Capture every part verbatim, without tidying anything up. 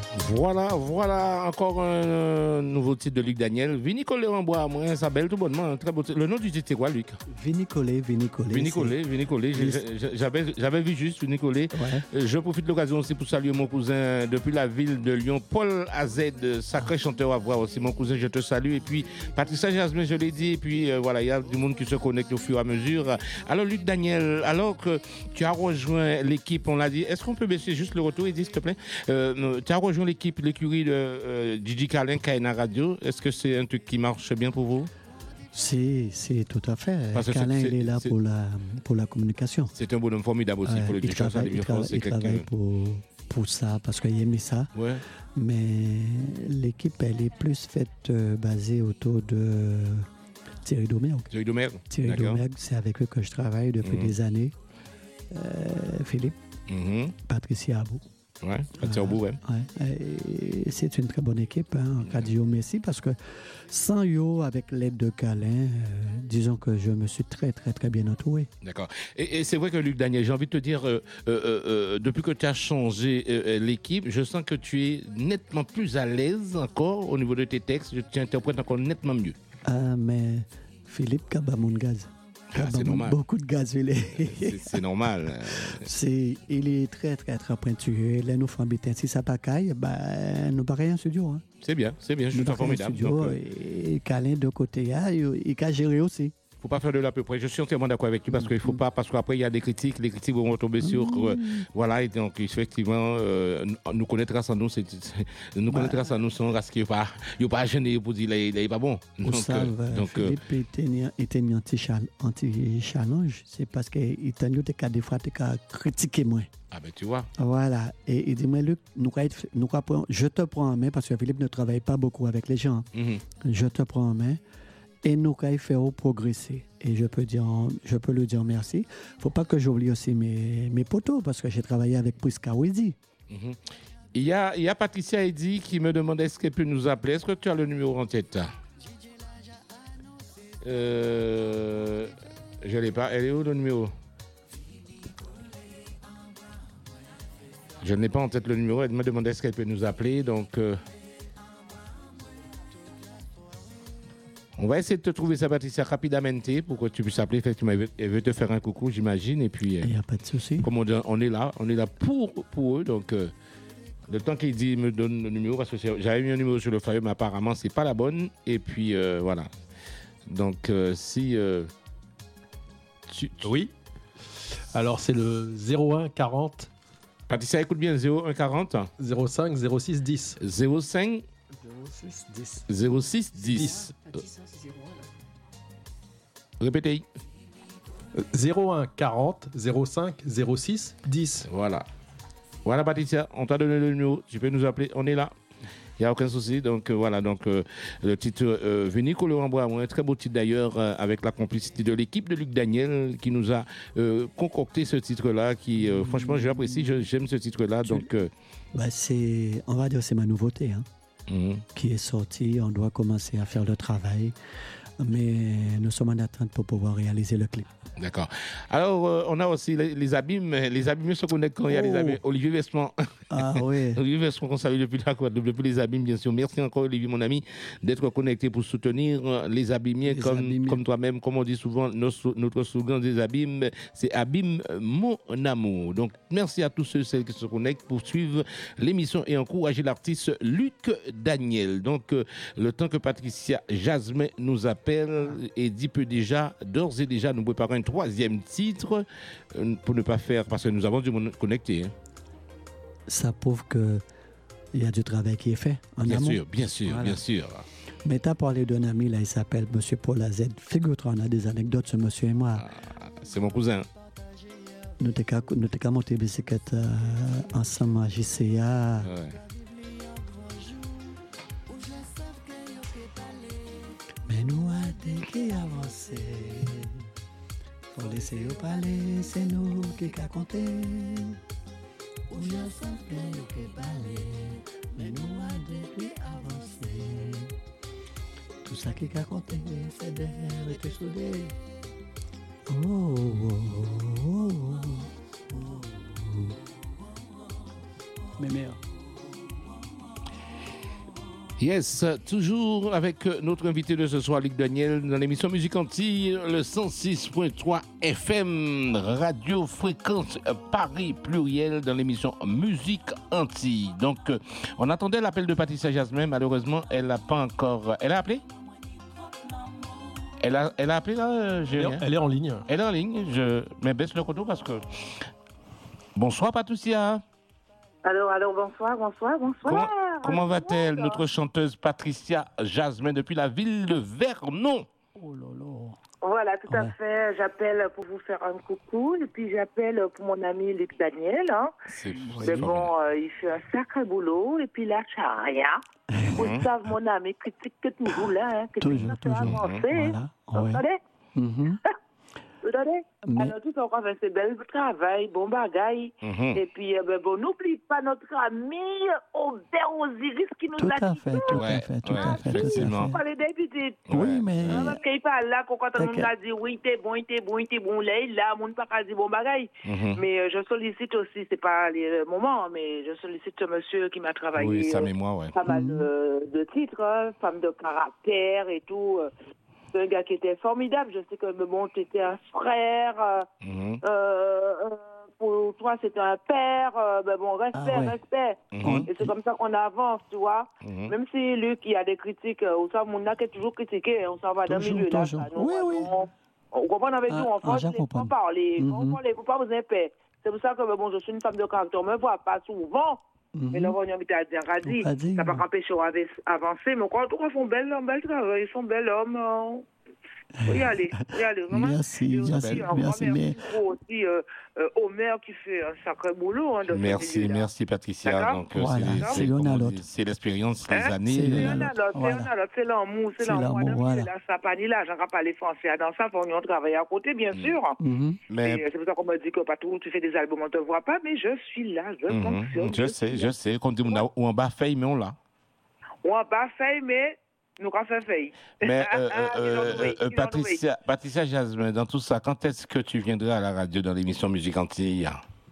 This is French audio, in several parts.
Voilà, voilà encore un nouveau titre de Luc Daniel. Vinicolé en bois, moi, ça belle tout bonnement. Très beau titre. Le nom du titre, c'est quoi, Luc? Vinicolé, Vinicolé. Vinicolé, Vinicolé. J'avais, j'avais vu juste Vinicolé. Ouais. Je profite de l'occasion aussi pour saluer mon cousin depuis la ville de Lyon, Paul Azed, sacré chanteur à voix aussi. Mon cousin, je te salue. Et puis, Patricia Jasmin, je l'ai dit. Et puis, euh, voilà, il y a du monde qui se connecte au fur et à mesure. Alors, Luc Daniel, alors que tu as rejoint l'équipe, on l'a dit, est-ce qu'on peut baisser juste le retour, Edith, s'il te plaît? euh, Tu as rejoint l'équipe, l'écurie de euh, Gigi Calin, Kaina Radio. Est-ce que c'est un truc qui marche bien pour vous? C'est, c'est tout à fait. Calin, il est là c'est, pour, la, pour la communication. C'est un bonhomme formidable aussi euh, pour le Il travaille, il trava- il travaille pour, pour ça, parce qu'il aimait ça. Ouais. Mais l'équipe, elle est plus faite euh, basée autour de Thierry Domergue. Thierry Domergue. Thierry Domergue, c'est avec eux que je travaille depuis mmh. des années. Euh, Philippe, mmh. Patricia Abou. Ouais, Patricia Abou, ouais. ouais. Et c'est une très bonne équipe, hein, en Radio Messi, parce que sans yo, avec l'aide de Calin, euh, disons que je me suis très, très, très bien entouré. D'accord. Et, et c'est vrai que Luc Daniel, j'ai envie de te dire, euh, euh, euh, depuis que tu as changé euh, l'équipe, je sens que tu es nettement plus à l'aise encore au niveau de tes textes. Tu interprètes encore nettement mieux. Ah, mais Philippe Kabamoungaz. Ah, c'est normal. Beaucoup de gaz, il est. c'est, c'est normal. C'est, il est très, très, très pointueux. Là, nous faisons bien. Si ça pas caille, ben, nous pareil en studio. Hein. C'est bien, c'est bien. Je suis formidable. Studio, donc, euh... Et Calin de côté, hein, il, il a géré aussi. Il ne faut pas faire de l'à peu près. Je suis entièrement d'accord avec lui parce qu'il ne faut pas, parce qu'après il y a des critiques, les critiques vont tomber sur, euh, voilà, et donc effectivement, euh, nous connaître grâce à nous, c'est, c'est, nous connaître grâce à nous, c'est parce qu'il n'y a pas gêné pour dire qu'il n'est pas bon. Donc, ça, euh, donc Philippe euh, était mis anti-challenge, c'est parce qu'il t'a dit que des fois, tu as critiqué moins. Ah ben tu vois. Voilà. Et il dit, mais Luc, nous, nous, je te prends en main parce que Philippe ne travaille pas beaucoup avec les gens. Mm-hmm. Je te prends en main. Et nous allons faire progresser. Et je peux, dire, je peux le dire merci. Il ne faut pas que j'oublie aussi mes, mes potos, parce que j'ai travaillé avec Prisca Wedi. Mm-hmm. Il y a, il y a Patricia Eddy qui me demande est-ce qu'elle peut nous appeler. Est-ce que tu as le numéro en tête? euh, Je ne l'ai pas. Elle est où le numéro? Je n'ai pas en tête le numéro. Elle me demande est-ce qu'elle peut nous appeler. Donc... Euh, on va essayer de te trouver ça, Patricia, rapidement pour que tu puisses appeler. Effectivement, elle veut te faire un coucou, j'imagine. Et puis, il n'y a pas de souci. Comme on, dit, on est là, on est là pour, pour eux. Donc, euh, le temps qu'il dit, il me donne le numéro, parce que j'avais mis un numéro sur le flyer, mais apparemment, c'est pas la bonne. Et puis, euh, voilà. Donc, euh, si... Euh, tu, tu... Oui. Alors, c'est le zéro un quarante. Patricia, écoute bien, zéro un quarante. zéro cinq zéro six dix. zéro cinq zéro six dix. Répétez. zéro un quarante zéro cinq zéro six dix. Voilà. Voilà, Patricia, on t'a donné le numéro. Tu peux nous appeler. On est là. Il n'y a aucun souci. Donc, euh, voilà. Donc, euh, le titre euh, Vinicolé en bois, un très beau titre d'ailleurs, euh, avec la complicité de l'équipe de Luc Daniel qui nous a euh, concocté ce titre-là. Qui, euh, franchement, j'apprécie. Je, j'aime ce titre-là. Donc, euh... bah, c'est, on va dire, c'est ma nouveauté. Hein. Mmh. Qui est sorti, on doit commencer à faire le travail, mais nous sommes en attente pour pouvoir réaliser le clip. D'accord. Alors, euh, on a aussi les, les abîmes. Les abîmes se connectent quand oh. il y a les abîmes. Olivier Vestman. Ah oui. Olivier Vestman, qu'on salue depuis la depuis les abîmes, bien sûr. Merci encore, Olivier, mon ami, d'être connecté pour soutenir les abîmiers, les comme, abîmiers. Comme toi-même. Comme on dit souvent, notre, notre slogan des abîmes, c'est Abîme mon amour. Donc, merci à tous ceux celles qui se connectent pour suivre l'émission et encourager l'artiste Luc Daniel. Donc, euh, le temps que Patricia Jasmin nous appelle, Eddy peut déjà, d'ores et déjà, nous préparer un troisième titre euh, pour ne pas faire, parce que nous avons du monde connecté. Hein. Ça prouve qu'il y a du travail qui est fait en bien amont. Sûr, bien sûr, voilà. bien sûr. Mais tu as parlé d'un ami, là, il s'appelle M. Paul Azed. Figure-toi, on a des anecdotes sur monsieur et moi. Ah, c'est mon cousin. Nous t'es monté bicyclette euh, ensemble à J C A. Ouais. Mais nous avons qui avancer. Faut laisser au palais, c'est nous qui qu'a compté. Où je sens que nous qui parler, mais nous avons qui avancer. Tout ça qui qu'a compté, c'est derrière et te souder. Oh, oh, oh, oh, oh. Mais merde. Yes, toujours avec notre invité de ce soir, Luc Daniel, dans l'émission Musique Antilles, le cent six virgule trois F M, Radio Fréquence Paris Pluriel, dans l'émission Musique Antilles. Donc, on attendait l'appel de Patricia Jasmin, malheureusement, elle n'a pas encore... Elle a appelé elle a, elle a appelé là, je... elle, elle est en ligne. Elle est en ligne, je mais baisse le couteau parce que... Bonsoir Patricia. Alors, alors, bonsoir, bonsoir, bonsoir. Comment, comment va-t-elle, bonsoir. notre chanteuse Patricia Jasmin, depuis la ville de Vernon? Oh là là. Voilà, tout à Ouais. fait. J'appelle pour vous faire un coucou. Et puis, j'appelle pour mon ami Luc Daniel. Hein. C'est Mais bon, euh, il fait un sacré boulot. Et puis là, ça rien. Vous savez, mon ami, critique que toujours là. Hein, que Toujours, ça fait toujours. avancer. Voilà. Vous Ouais. entendez? Mhm. Vous entendez? Mais- Alors, tout encore fait ce bel travail, bon bagaille. Mhm. Et puis, euh, ben, bon, n'oublie pas notre ami Aubert Osiris qui nous Tout a à dit fait, tout Ouais, à fait, tout ouais, à fait, tout effectivement. à on fait. parlait des petites. Oui, mais Ah, parce qu'il parle là, quand on Ok. nous a dit oui, t'es bon, t'es bon, t'es bon, là, là, mon pas qu'à dire bon bagaille. Mhm. Mais euh, je sollicite aussi, c'est pas les moments, mais je sollicite ce monsieur qui m'a travaillé. Oui, sa euh, mémoire, ouais. pas mal Mhm. de, de titres, hein, femme de caractère et tout. euh, C'est un gars qui était formidable. Je sais que mais bon, tu étais un frère. euh, Mhm. euh, euh, pour toi, c'était un père. euh, ben bon, respect, Ah ouais. respect. Mhm. Et c'est comme ça qu'on avance, tu vois. Mhm. Même si Luc, il y a des critiques, euh, on s'en va qui est toujours critiqué, on s'en va dans le Toujours, milieu là. toujours. ça, nous, Oui, on- oui. On, on comprend avec Ah, nous, en ah, France, j'ai il faut compris. parler, il faut Mhm. parler, il faut pas vous imper. C'est pour ça que ben bon, je suis une femme de caractère, on me voit pas souvent. Mais là, Mhm. on a envie à dire, à dire, On va dire, ça va ouais. pas empêcher d'avancer, mais en tout cas, ils font bel homme, bel travail, ils sont bel homme. hein. Faut y aller, faut y aller, vraiment. Merci, Et aussi, merci, un grand merci, mais- merci pour aussi euh, euh, Homer qui fait un sacré boulot. Hein, dans ce Merci, milieu-là. merci Patricia. D'accord. Donc, euh, Voilà, c'est- c'est c'est, l'un à comment l'autre. dire, c'est l'expérience, les Hein? années. C'est C'est l'un euh, à un l'autre. à l'autre, c'est Voilà. un à l'autre, c'est l'amour, c'est C'est l'amour. l'amour, Madame, voilà. c'est là, ça pas ni là, j'en pas les français. Dans ça, faut on travaille à côté, bien sûr. Mhm. Mais Et c'est pour ça qu'on me dit que pas tout, tu fais des albums, on te voit pas, mais je suis là, je mhm, fonctionne. je sais, je sais. Quand on dit on a- ou en bas fait, mais on l'a. On n'a pas fait, mais nous avons fait fait. Mais euh, Ah, euh, ils l'ont euh, trouvé, euh, ils l'ont Patricia, Patricia Jasmin, dans tout ça, quand est-ce que tu viendras à la radio dans l'émission Musique Antilles?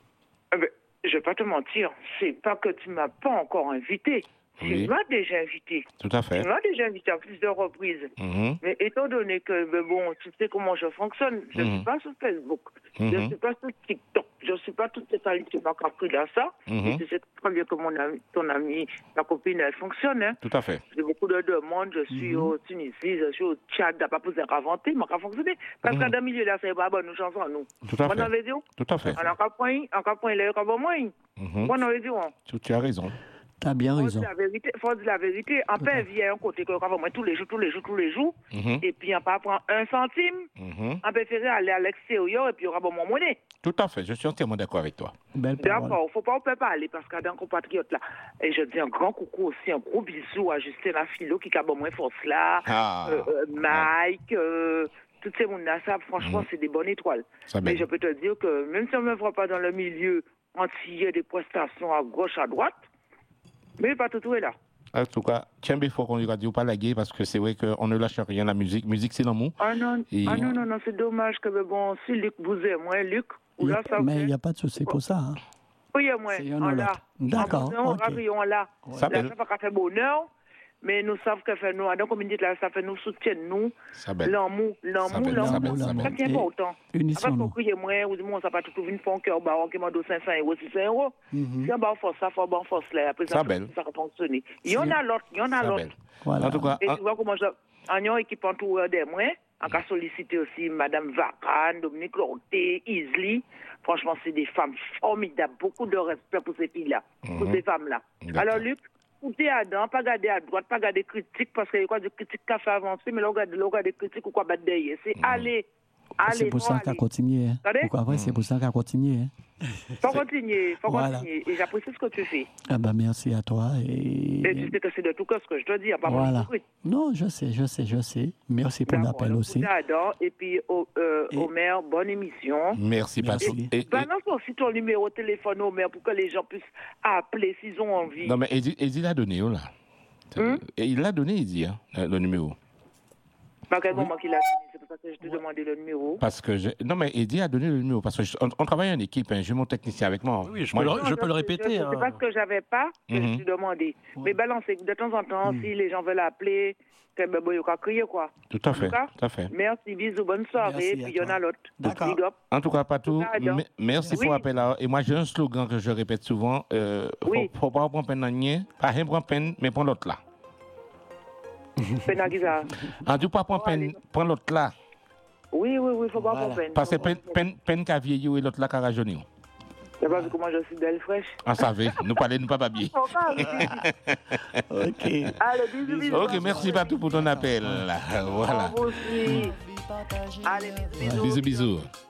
Eh ben, je vais pas te mentir, c'est pas que tu m'as pas encore invité. Oui. Tu m'as déjà invité. Tout à fait. Tu m'as déjà invité à plus de reprises. Mhm, Mais étant donné que, ben bon, tu sais comment je fonctionne, je ne Mhm. suis pas sur Facebook, je ne mhm, suis pas sur TikTok, je ne suis pas toutes ces salles qui m'ont appris dans ça. mhm. Et tu sais très bien que mon ami, ton ami, ta copine, elle fonctionne. Hein. Tout à fait. J'ai beaucoup de demandes, je suis Mhm. au Tunisie, je suis au Tchad, t'as pas posé à inventer, mais ça fonctionner. Parce Mhm. que dans le milieu là, c'est pas bonne nous chansons, nous. Tout à On fait. avait dit, on Tout à fait. a point, on a point, il y a pas moins. Mhm. On avait dit, on. Tu, tu as raison. T'as bien Faut raison. dire la vérité, faut dire la vérité. En paix, vient un côté que on va tous les jours, tous les jours, tous les jours. Mhm, Et puis, on pas prendre un centime. mhm. On préfère aller à l'extérieur et puis on aura bon mon monnaie. Tout à fait. Je suis entièrement d'accord avec toi. Belle parole. D'accord, faut pas, on peut pas aller parce qu'il y a un compatriote là. Et je dis un grand coucou aussi, un gros bisou à Justin Philo qui a bon moins force là. Ah, Euh, euh, Mike, euh, tous ces monde là, ça, franchement, Mhm. c'est des bonnes étoiles. ça Mais belle. je peux te dire que même si on ne me voit pas dans le milieu entier des prestations à gauche, à droite, mais pas tout est là. En tout cas, tiens, il faut qu'on lui radio pas laguer parce que c'est vrai qu'on ne lâche rien la musique. Musique, c'est l'amour. Ah non, Et- ah non, non, non, c'est dommage que, mais bon, si Luc vous aime, moi, Luc, ou Il y a- là, ça mais il fait. n'y a pas de souci pour ça. Hein. Oui, moi, C'est un en ou là. l'autre. D'accord, En ok. rayon là. Ça Là, belle. ça va pas faire bonheur, mais nous savons que fait nous, dans la communauté là, ça fait nous soutiennent nous. Ça belle. L'amour, Ça l'amour, belle, l'amour. ça belle, ça l'amour. Ça belle. tient Et- pas autant. Après, Unissons-nous. pour crier moi, ou du moins, ça va tout trouver une fond cœur, bah, on qui m'a donné cinq cents euros, six cents euros. Mhm. Si on va en force, ça, faut en force là. Après, Ça ça, belle. ça va fonctionner. Il y en a l'autre, il y en a Ça l'autre. belle. Voilà. En tout cas, Et en- tu vois comment je. En ayant équipe entourée des moi, on a sollicité aussi Madame Vacan, Dominique Lorté, Isli. Franchement, c'est des femmes formidables. Beaucoup de respect pour ces filles-là, pour Mhm. ces femmes-là. D'accord. Alors, Luc, écoutez à dents, pas garder à droite, pas garder critique, parce qu'il y a quoi de critique qui a fait avancer, mais là, regarde, regarde des critiques ou quoi battre derrière. C'est aller, aller, C'est pour ça non, qu'à aller. continuer. Hein. Attendez? Pourquoi vrai, c'est pour ça qu'à continuer. Hein. Faut continuer, faut Voilà. continuer. Et j'apprécie ce que tu fais. Ah ben merci à toi. Et... Et tu sais que c'est de tout cœur ce que je te dis, à pas Voilà. hypocrite. Non, je sais, je sais, je sais. Merci pour D'accord, l'appel alors, aussi. écoutez à dents, et puis, au, euh, Et- Omer, bonne émission. merci, Merci. Patrick. Et- et- Balance aussi ton numéro de téléphone au maire pour que les gens puissent appeler s'ils ont envie. Non, mais Eddie, Eddie l'a donné, oh là. Hum? Et il l'a donné, Eddie, hein, le numéro. Dans quel Oui. moment qu'il a fini? C'est pour ça que je te demandais le numéro. Parce que je... Non, mais Eddie a donné le numéro. Parce qu'on on travaille en équipe. Hein. J'ai mon technicien avec moi. Oui, je Moi, peux, Non, le, je peux le sais- répéter. Je, hein. c'est pas ce que j'avais pas que Mhm. je t'ai demandé. Ouais. Mais balancez de temps en temps, si les gens veulent appeler, que ben, bon, il y a crier quoi. Tout à fait. En tout cas, Tout à fait. Merci, bisous, bonne soirée. Merci Puis à il y en toi. a l'autre. D'accord. Big up. En tout cas, Patou, Pardon. me- merci Oui. pour l'appel là. Et moi, j'ai un slogan que je répète souvent. Euh, Oui. faut, faut pas prendre peine dans rien. Pas rien prendre peine, mais prendre l'autre là. Penagiza. En tout cas, pas prendre peine, prendre l'autre là. Oui, oui, oui, faut pas Voilà. prendre peine. Parce que Faut pas peine, prendre peine. peine, peine qu'a vieilli et l'autre là qu'a rajeuni. T'as pas vu comment je suis belle fraîche? On savait. Nous parlons, nous pas bien. Faut pas, oui. Ok. Allez, bisous, bisous. Ok, merci Patou pour ton appel. Voilà. Au revoir aussi. Allez, bisous. Bisous, bisous.